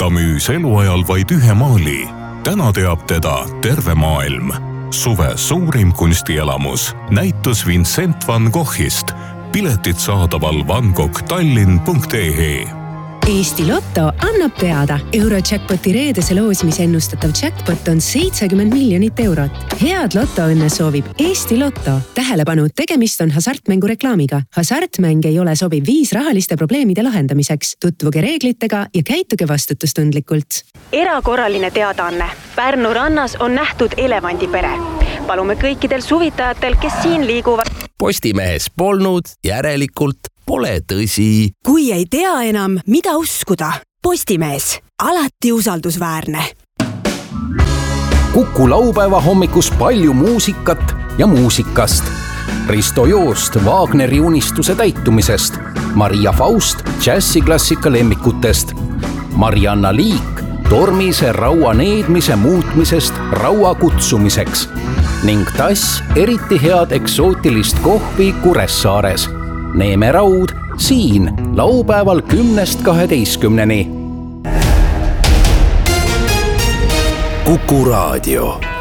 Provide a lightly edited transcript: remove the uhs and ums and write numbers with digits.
ta müüs eluajal vaid ühe maali. Täna teab teda terve maailm. Suve suurim kunstielamus. Näitus Vincent van Goghist. Piletid saadaval vangoghtallinn.ee. Eesti Lotto annab teada. Eurojackpoti reedese loosimise ennustatav jackpot on 70 miljonit eurot. Head lotoõnne soovib Eesti Lotto. Tähelepanu, tegemist on hasartmängu reklaamiga. Hasartmäng ei ole sobiv viis rahaliste probleemide lahendamiseks. Tutvuge reeglitega ja käituge vastutustundlikult. Erakorraline teadaanne. Pärnu rannas on nähtud elevandipere. Palume kõikidel suvitajatel, kes siin liiguvad. Postimehes polnud, järelikult pole tõsi. Kui ei tea enam, mida uskuda. Postimees. Alati usaldusväärne. Kuku laupäeva hommikus palju muusikat ja muusikast. Risto Joost Wagneri unistuse täitumisest. Maria Faust džässiklassika lemmikutest. Marianna Liik tormise raua needmise muutmisest raua kutsumiseks. Ning Tass eriti head eksootilist kohvi Kuressaares. Neeme Raud siin laupäeval 10–12. Kuku Raadio.